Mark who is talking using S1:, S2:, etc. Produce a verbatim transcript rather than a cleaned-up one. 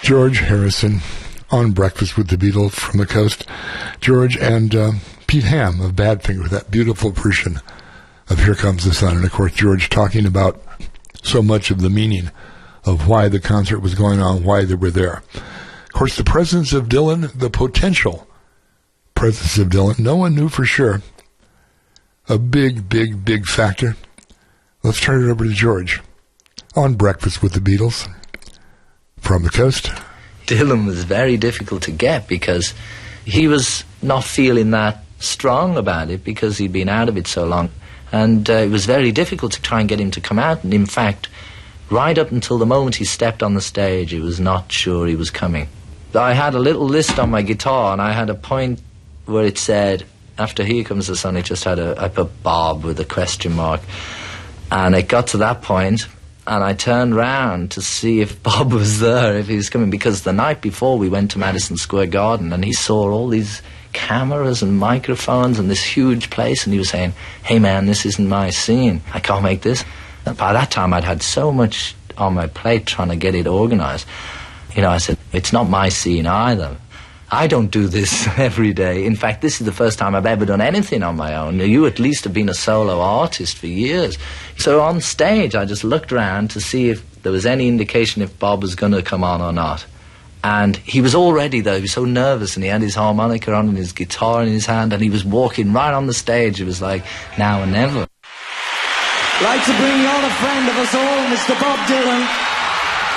S1: George Harrison on Breakfast with the Beatles from the Coast. George and uh, Pete Ham of Badfinger, that beautiful version of Here Comes the Sun. And, of course, George talking about so much of the meaning of why the concert was going on, why they were there. Of course, the presence of Dylan, the potential presence of Dylan, no one knew for sure. A big, big, big factor. Let's turn it over to George on Breakfast with the Beatles from the Coast.
S2: Dylan was very difficult to get because he was not feeling that strong about it because he'd been out of it so long. And uh, it was very difficult to try and get him to come out. And in fact, right up until the moment he stepped on the stage, he was not sure he was coming. I had a little list on my guitar, and I had a point where it said, after Here Comes the Sun, it just had a, I put Bob with a question mark. And it got to that point, and I turned round to see if Bob was there, if he was coming, because the night before we went to Madison Square Garden, and he saw all these cameras and microphones and this huge place, and he was saying, hey man, this isn't my scene, I can't make this. And by that time I'd had so much on my plate trying to get it organised. You know, I said, it's not my scene either. I don't do this every day. In fact, this is the first time I've ever done anything on my own. You at least have been a solo artist for years. So on stage, I just looked around to see if there was any indication if Bob was going to come on or not. And he was already, though, he was so nervous, and he had his harmonica on and his guitar in his hand, and he was walking right on the stage. It was like, now or never.
S3: I'd like to bring you on a friend of us all, Mister Bob Dylan.